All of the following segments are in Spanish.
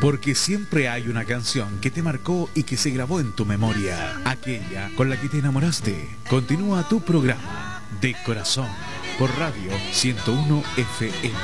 Porque siempre hay una canción que te marcó y que se grabó en tu memoria, aquella con la que te enamoraste. Continúa tu programa De Corazón por Radio 101 FM.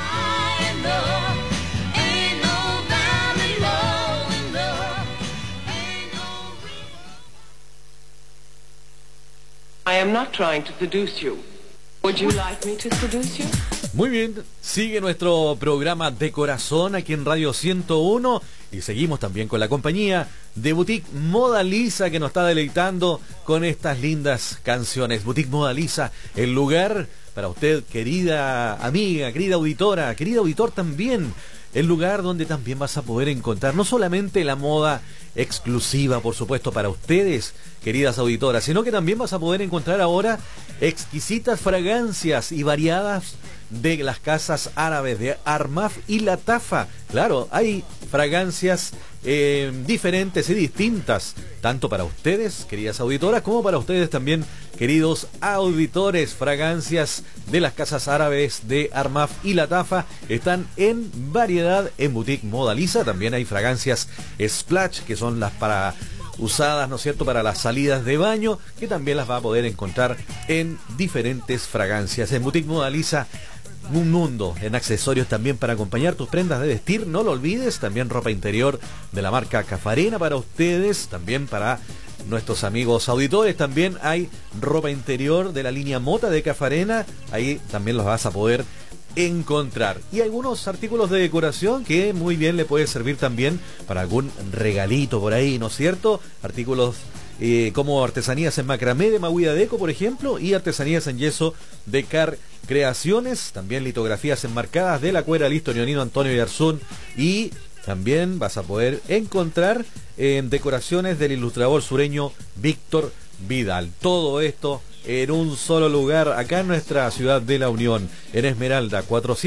I am not trying to seduce you. Would you like me to seduce you? Muy bien, sigue nuestro programa De Corazón aquí en Radio 101 y seguimos también con la compañía de Boutique Moda Lisa, que nos está deleitando con estas lindas canciones. Boutique Moda Lisa, el lugar para usted, querida amiga, querida auditora, querido auditor también, el lugar donde también vas a poder encontrar no solamente la moda exclusiva, por supuesto, para ustedes, queridas auditoras, sino que también vas a poder encontrar ahora exquisitas fragancias y variadas de las casas árabes de Armaf y Latafa. Claro, hay fragancias diferentes y distintas, tanto para ustedes, queridas auditoras, como para ustedes también, queridos auditores. Fragancias de las casas árabes de Armaf y Latafa están en variedad en Boutique Moda Lisa. También hay fragancias Splash, que son las para usadas, ¿no es cierto?, para las salidas de baño, que también las va a poder encontrar en diferentes fragancias. En Boutique Moda Lisa, un mundo en accesorios también para acompañar tus prendas de vestir. No lo olvides, también ropa interior de la marca Cafarena para ustedes, también para nuestros amigos auditores. También hay ropa interior de la línea Mota de Cafarena, ahí también los vas a poder encontrar. Y algunos artículos de decoración que muy bien le puede servir también para algún regalito por ahí, ¿no es cierto? Artículos como artesanías en macramé de Maguida Deco, por ejemplo, y artesanías en yeso de Car Creaciones, también litografías enmarcadas de la Cuera Listo Leonino Antonio Yarzún, y también vas a poder encontrar decoraciones del ilustrador sureño Víctor Vidal. Todo esto en un solo lugar, acá en nuestra ciudad de La Unión, en Esmeralda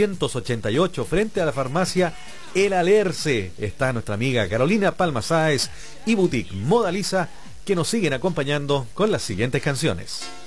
488, frente a la farmacia El Alerce. Está nuestra amiga Carolina Palma Sáez y Boutique Moda Lisa, que nos siguen acompañando con las siguientes canciones.